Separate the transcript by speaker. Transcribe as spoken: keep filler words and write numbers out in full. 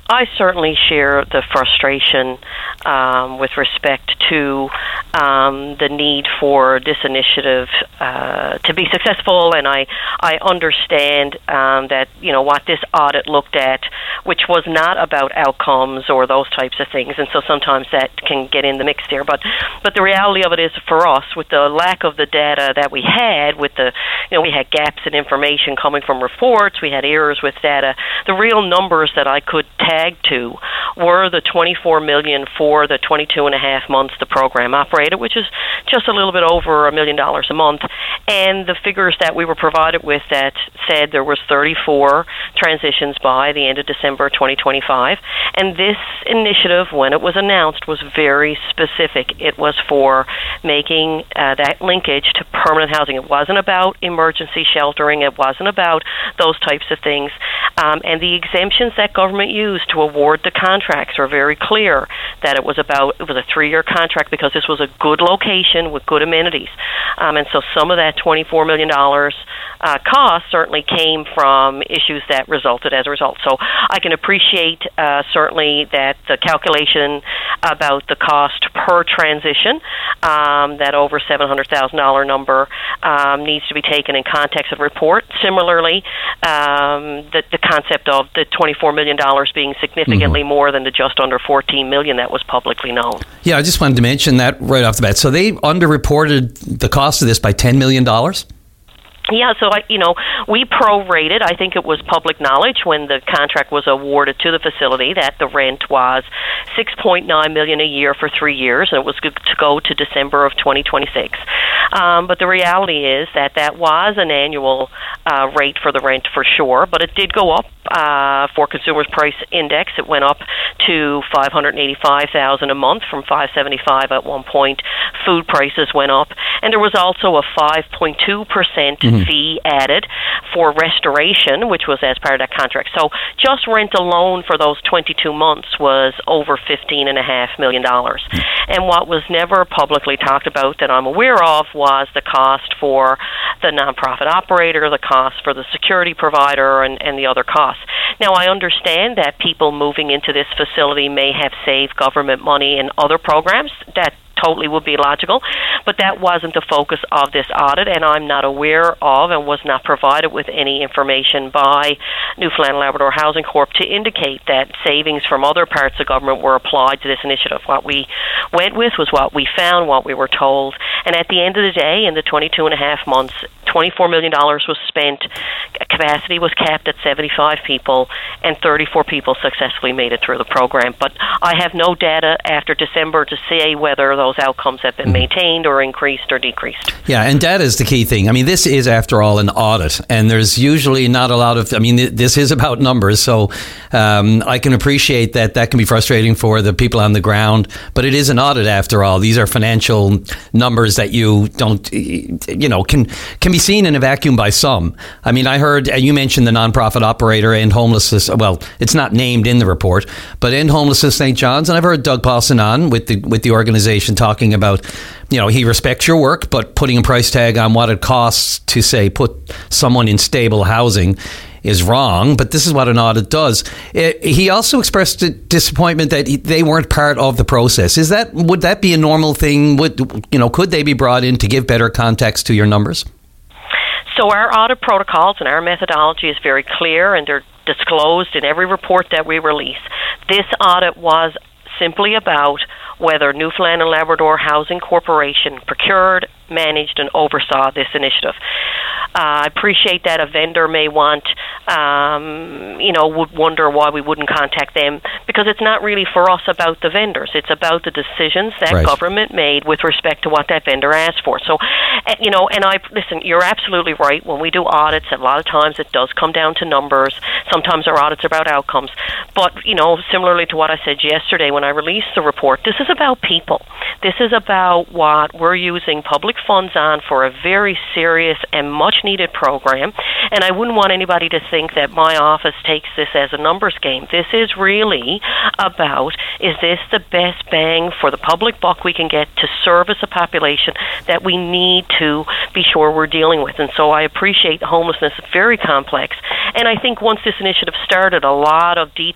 Speaker 1: I certainly share the frustration um, with respect to um, the need for this initiative uh, to be successful, and I I understand um, that you know what this audit looked at, which was not about outcomes or those types of things, and so sometimes that can get in the mix there. But but the reality of it is, for us, with the lack of the data that we had, with the you know we had gaps in information coming from reports, we had errors with data. The real numbers that I could tag to were the twenty-four million dollars for the twenty-two and a half months the program operated, which is just a little bit over a million dollars a month, and the figures that we were provided with that said there was thirty-four transitions by the end of December twenty twenty-five. And this initiative, when it was announced, was very specific. It was for making uh, that linkage to permanent housing. It wasn't about emergency sheltering. It wasn't about those types of things. Um, and the exemptions that government used to award the contracts were very clear that it was about, it was a three-year contract because this was a good location with good amenities. Um, and so some of that twenty-four million dollars uh, cost certainly came from issues that resulted as a result. So I can appreciate uh, certainly that the calculation about the cost per transition, um, that over seven hundred thousand dollars number um, needs to be taken in context of report. Similarly, um, the, the concept of the twenty-four million dollars being significantly mm-hmm. more than the just under fourteen million dollars that was publicly known.
Speaker 2: Yeah, I just wanted to mention that right off the bat. So they underreported the cost of this by ten million dollars?
Speaker 1: Yeah, so, I, you know, we prorated. I think it was public knowledge when the contract was awarded to the facility that the rent was six point nine million dollars a year for three years, and it was good to go to December of twenty twenty-six. Um, but the reality is that that was an annual uh, rate for the rent for sure, but it did go up uh, for Consumers Price Index. It went up to five hundred eighty-five thousand dollars a month from five hundred seventy-five thousand dollars at one point. Food prices went up, and there was also a five point two percent mm-hmm. fee added for restoration, which was as part of that contract. So just rent alone for those twenty-two months was over fifteen point five million dollars. Mm-hmm. And what was never publicly talked about that I'm aware of was the cost for the nonprofit operator, the cost for the security provider, and, and the other costs. Now, I understand that people moving into this facility may have saved government money in other programs. That totally would be logical, but that wasn't the focus of this audit, and I'm not aware of and was not provided with any information by Newfoundland and Labrador Housing Corp to indicate that savings from other parts of government were applied to this initiative. What we went with was what we found, what we were told, and at the end of the day, in the twenty-two and a half months, twenty-four million dollars was spent. Capacity was capped at seventy-five people, and thirty-four people successfully made it through the program. But I have no data after December to say whether those outcomes have been maintained or increased or decreased.
Speaker 2: Yeah, and data is the key thing. I mean, this is, after all, an audit, and there's usually not a lot of, I mean, this is about numbers, so um, I can appreciate that that can be frustrating for the people on the ground, but it is an audit, after all. These are financial numbers that you don't, you know, can can be seen in a vacuum by some. I mean, I heard, you mentioned the nonprofit operator End Homelessness, well, it's not named in the report, but End Homelessness Saint John's, and I've heard Doug Paulson on with the with the organization talking about, you know, he respects your work, but putting a price tag on what it costs to, say, put someone in stable housing is wrong, but this is what an audit does. It, he also expressed disappointment that he, they weren't part of the process. Is that, would that be a normal thing? Would, you know, could they be brought in to give better context to your numbers?
Speaker 1: So our audit protocols and our methodology is very clear, and they're disclosed in every report that we release. This audit was simply about whether Newfoundland and Labrador Housing Corporation procured, managed, and oversaw this initiative. Uh, I appreciate that a vendor may want, um, you know, would wonder why we wouldn't contact them, because it's not really for us about the vendors. It's about the decisions that
Speaker 2: right.
Speaker 1: government made with respect to what that vendor asked for. So, you know, and I, listen, you're absolutely right. When we do audits, a lot of times it does come down to numbers. Sometimes our audits are about outcomes. But, you know, similarly to what I said yesterday when I released the report, this is about people. This is about what we're using public funds on for a very serious and much needed program, and I wouldn't want anybody to think that my office takes this as a numbers game. This is really about, is this the best bang for the public buck we can get to service a population that we need to be sure we're dealing with? And so I appreciate homelessness is very complex, and I think once this initiative started, a lot of details